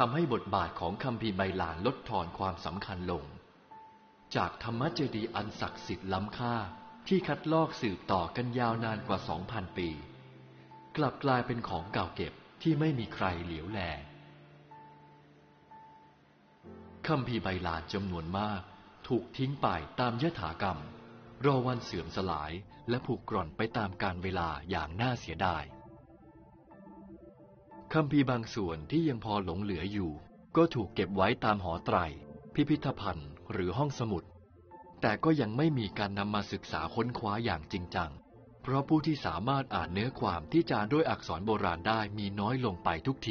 ำให้บทบาทของคัมภีร์ไบลานลดทอนความสำคัญลงจากธรรมเจดีย์อันศักดิ์สิทธิ์ล้ำค่าที่คัดลอกสืบต่อกันยาวนานกว่า 2,000 ปีกลับกลายเป็นของเก่าเก็บที่ไม่มีใครเหลียวแลคัมภีร์ไบลานจำนวนมากถูกทิ้งไปตามยถากรรมรอวันเสื่อมสลายและผุกร่อนไปตามกาลเวลาอย่างน่าเสียดายคัมภีร์บางส่วนที่ยังพอหลงเหลืออยู่ก็ถูกเก็บไว้ตามหอไตรพิพิธภัณฑ์หรือห้องสมุดแต่ก็ยังไม่มีการนำมาศึกษาค้นคว้าอย่างจริงจังเพราะผู้ที่สามารถอ่านเนื้อความที่จารึกด้วยอักษรโบราณได้มีน้อยลงไปทุกที